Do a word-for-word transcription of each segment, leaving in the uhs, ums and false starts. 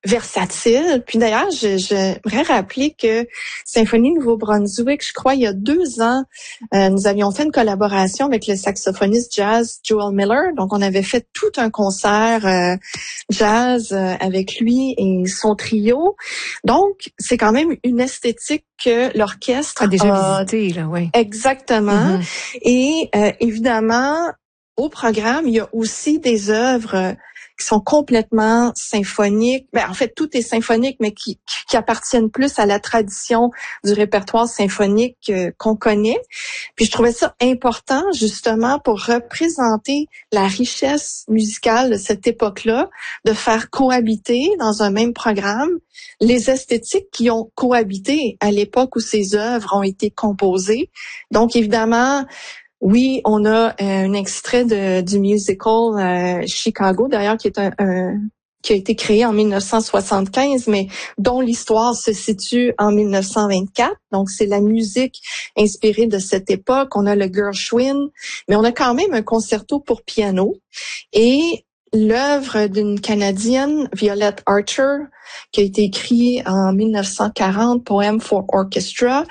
versatile. Puis d'ailleurs, je, j'aimerais rappeler que Symphonie Nouveau-Brunswick, je crois, il y a deux ans, euh, nous avions fait une collaboration avec le saxophoniste jazz Joel Miller. Donc, on avait fait tout un concert euh, jazz euh, avec lui et son trio. Donc, c'est quand même une esthétique que l'orchestre a déjà a visité, là, oui. Exactement. Mm-hmm. Et euh, évidemment, au programme, il y a aussi des œuvres qui sont complètement symphoniques. Ben, en fait, tout est symphonique, mais qui, qui appartiennent plus à la tradition du répertoire symphonique euh, qu'on connaît. Puis je trouvais ça important, justement, pour représenter la richesse musicale de cette époque-là, de faire cohabiter dans un même programme les esthétiques qui ont cohabité à l'époque où ces œuvres ont été composées. Donc, évidemment, oui, on a euh, un extrait de, du musical euh, Chicago, d'ailleurs, qui est un, un qui a été créé en dix-neuf cent soixante-quinze, mais dont l'histoire se situe en dix-neuf cent vingt-quatre. Donc, c'est la musique inspirée de cette époque. On a le Gershwin, mais on a quand même un concerto pour piano. Et l'œuvre d'une Canadienne, Violette Archer, qui a été écrite en dix-neuf cent quarante, Poem for Orchestra,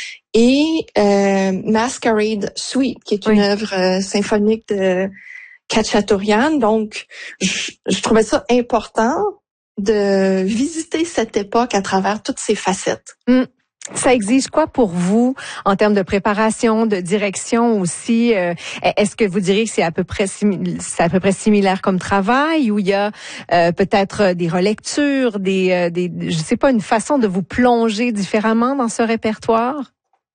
et euh, Masquerade Suite, qui est une oui. œuvre euh, symphonique de Khachaturian. Donc, je, je trouvais ça important de visiter cette époque à travers toutes ses facettes. Mm. Ça exige quoi pour vous en termes de préparation, de direction aussi? Euh, est-ce que vous diriez que c'est à peu près simi- c'est à peu près similaire comme travail, ou il y a euh, peut-être des relectures, des, euh, des, je sais pas, une façon de vous plonger différemment dans ce répertoire?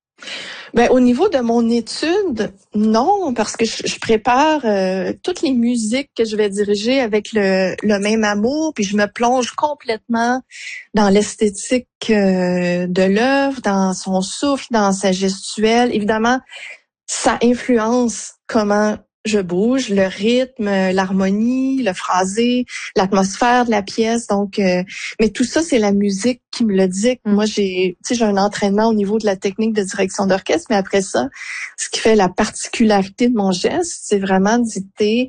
Ben, au niveau de mon étude, non, parce que je, je prépare euh, toutes les musiques que je vais diriger avec le, le même amour, puis je me plonge complètement dans l'esthétique euh, de l'œuvre, dans son souffle, dans sa gestuelle. Évidemment, ça influence comment je bouge, le rythme, l'harmonie, le phrasé, l'atmosphère de la pièce. Donc, euh, mais tout ça, c'est la musique qui me le dicte. Moi, j'ai, tu sais, j'ai un entraînement au niveau de la technique de direction d'orchestre, mais après ça, ce qui fait la particularité de mon geste, c'est vraiment dicté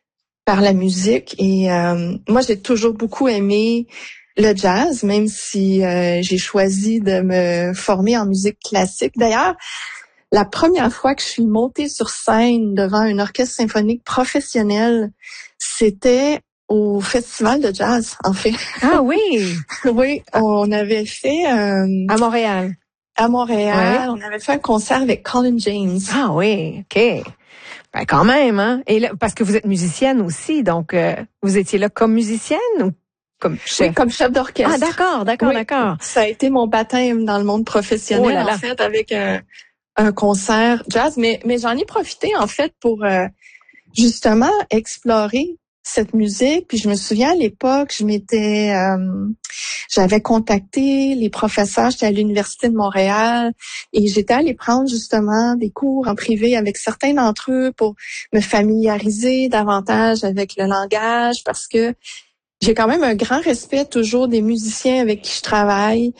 par la musique. Et euh, moi, j'ai toujours beaucoup aimé le jazz, même si euh, j'ai choisi de me former en musique classique. D'ailleurs, la première fois que je suis montée sur scène devant un orchestre symphonique professionnel, c'était au festival de jazz, en fait. Ah oui? Oui, on avait fait... Euh, à Montréal. À Montréal, ouais. On avait fait un concert avec Colin James. Ah oui, OK. Ben quand même, hein? Et là, parce que vous êtes musicienne aussi, donc euh, vous étiez là comme musicienne ou comme chef? Oui, comme chef d'orchestre. Ah d'accord, d'accord, oui. d'accord. Ça a été mon baptême dans le monde professionnel, oh là là. En fait, avec un... un concert jazz, mais mais j'en ai profité en fait pour euh, justement explorer cette musique. Puis je me souviens à l'époque, je m'étais, euh, j'avais contacté les professeurs, j'étais à l'Université de Montréal et j'étais allée prendre justement des cours en privé avec certains d'entre eux pour me familiariser davantage avec le langage, parce que j'ai quand même un grand respect toujours des musiciens avec qui je travaille.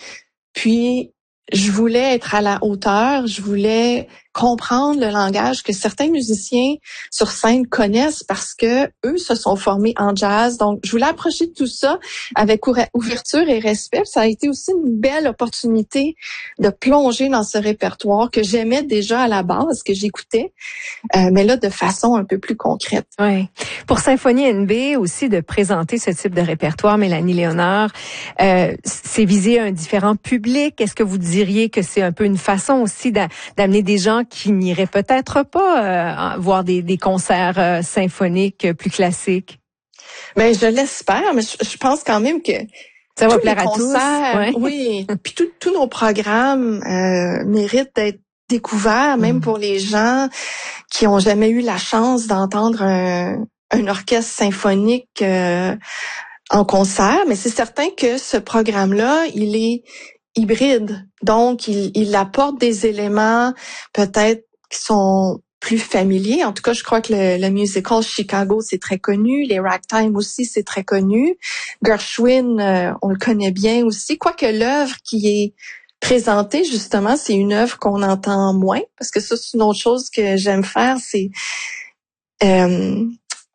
Puis je voulais être à la hauteur, je voulais comprendre le langage que certains musiciens sur scène connaissent parce que eux se sont formés en jazz. Donc, je voulais approcher tout ça avec ouverture et respect. Ça a été aussi une belle opportunité de plonger dans ce répertoire que j'aimais déjà à la base, que j'écoutais, euh, mais là, de façon un peu plus concrète. Oui. Pour Symphonie N B aussi, de présenter ce type de répertoire, Mélanie Léonard, euh, c'est viser un différent public. Est-ce que vous diriez que c'est un peu une façon aussi d'amener des gens qui n'iraient peut-être pas euh, voir des, des concerts euh, symphoniques plus classiques? Ben, je l'espère, mais je, je pense quand même que ça va plaire à tous. Ouais. Oui, puis tous nos programmes euh, méritent d'être découverts, même mmh. pour les gens qui ont jamais eu la chance d'entendre un, un orchestre symphonique euh, en concert. Mais c'est certain que ce programme-là, il est hybride. Donc, il, il apporte des éléments peut-être qui sont plus familiers. En tout cas, je crois que le, le musical Chicago, c'est très connu. Les Ragtime aussi, c'est très connu. Gershwin, euh, on le connaît bien aussi. Quoique l'œuvre qui est présentée, justement, c'est une œuvre qu'on entend moins, parce que ça, c'est une autre chose que j'aime faire, c'est... Euh,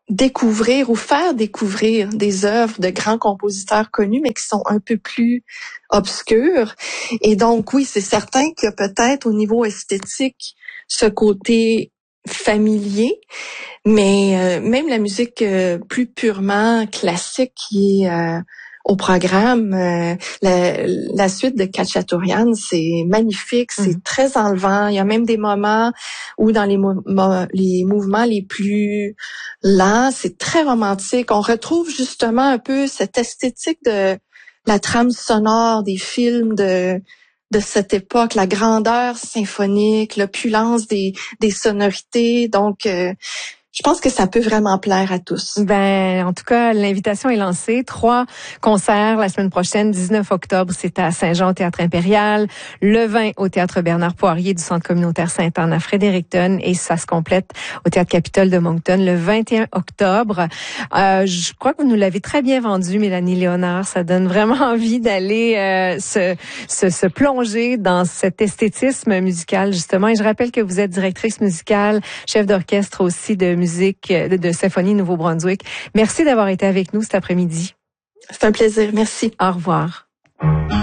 découvrir ou faire découvrir des œuvres de grands compositeurs connus, mais qui sont un peu plus obscures. Et donc, oui, c'est certain qu'il y a peut-être au niveau esthétique ce côté familier, mais euh, même la musique euh, plus purement classique qui est euh, au programme, euh, la, la suite de Khachaturian, c'est magnifique, c'est Mmh. très enlevant. Il y a même des moments où dans les, mo- mo- les mouvements les plus lents, c'est très romantique. On retrouve justement un peu cette esthétique de la trame sonore des films de de cette époque, la grandeur symphonique, l'opulence des des sonorités. Donc, euh, je pense que ça peut vraiment plaire à tous. Ben, en tout cas, l'invitation est lancée. Trois concerts la semaine prochaine, dix-neuf octobre, c'est à Saint-Jean au Théâtre Impérial. Le vingt au Théâtre Bernard Poirier du Centre communautaire Sainte-Anne à Fredericton. Et ça se complète au Théâtre Capitole de Moncton le vingt et un octobre. Euh, je crois que vous nous l'avez très bien vendu, Mélanie Léonard. Ça donne vraiment envie d'aller euh, se, se, se plonger dans cet esthétisme musical, justement. Et je rappelle que vous êtes directrice musicale, chef d'orchestre aussi de musique de, de Symphonie Nouveau-Brunswick. Merci d'avoir été avec nous cet après-midi. C'est un plaisir. Merci. Au revoir.